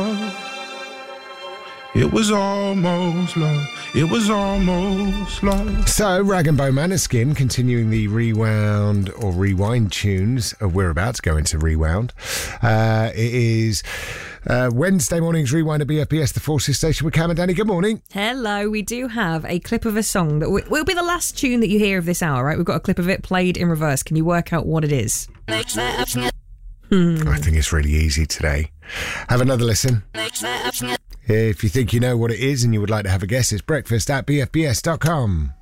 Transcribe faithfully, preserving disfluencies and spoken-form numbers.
love. It was almost love. It was almost love. So, Rag and Bone Maneskin continuing the rewound or rewind tunes. Uh, we're about to go into rewound. Uh, it is uh, Wednesday morning's rewind at B F B S, the Forces Station with Cam and Danny. Good morning. Hello. We do have a clip of a song that w- will be the last tune that you hear of this hour, right? We've got a clip of it played in reverse. Can you work out what it is? Hmm. I think it's really easy today. Have another listen. If you think you know what it is and you would like to have a guess, it's breakfast at b f b s dot com.